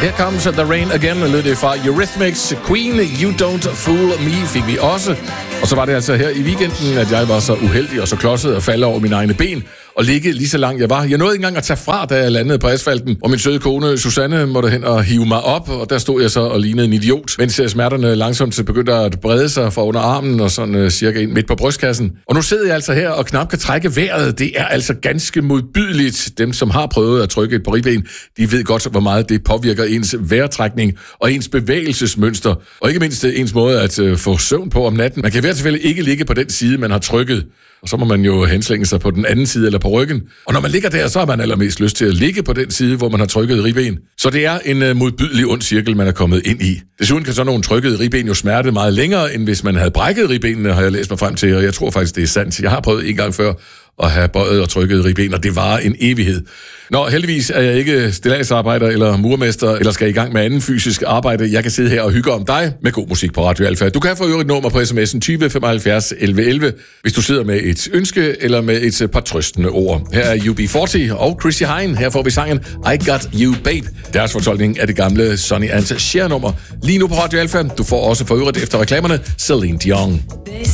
Here Comes the Rain Again, lød det fra Eurythmics. Queen, You Don't Fool Me fik vi også. Og så var det altså her i weekenden, at jeg var så uheldig og så klodset at falde over mine egne ben og ligge lige så langt jeg var. Jeg nåede ikke engang at tage fra, da jeg landede på asfalten, og min søde kone Susanne måtte hen og hive mig op, og der stod jeg så og lignede en idiot, mens smerterne langsomt begyndte at brede sig fra under armen og sådan cirka ind midt på brystkassen. Og nu sidder jeg altså her og knap kan trække vejret. Det er altså ganske modbydeligt. Dem, som har prøvet at trykke et på ribben, de ved godt, hvor meget det påvirker ens vejrtrækning og ens bevægelsesmønster, og ikke mindst ens måde at få søvn på om natten. Man kan i hvert fald ikke ligge på den side, man har trykket. Og så må man jo henslænge sig på den anden side eller på ryggen. Og når man ligger der, så har man allermest lyst til at ligge på den side, hvor man har trykket ribben. Så det er en modbydelig ond cirkel, man er kommet ind i. Desuden kan så nogle trykkede ribben jo smerte meget længere, end hvis man havde brækket ribbenene, har jeg læst mig frem til. Og jeg tror faktisk, det er sandt. Jeg har prøvet en gang før at have bøjet og trykket ribben, og det var en evighed. Nå, heldigvis er jeg ikke stilladsarbejder eller murmester, eller skal i gang med anden fysisk arbejde. Jeg kan sidde her og hygge om dig med god musik på Radio Alfa. Du kan få øvrigt nummer på sms'en 20 75 11 11, hvis du sidder med et ønske eller med et par trøstende ord. Her er UB40 og Chrissy Hine. Her får vi sangen I Got You Babe. Deres fortolkning af det gamle Sonny and Cher nummer. Lige nu på Radio Alfa. Du får også for øvrigt efter reklamerne Celine Dion.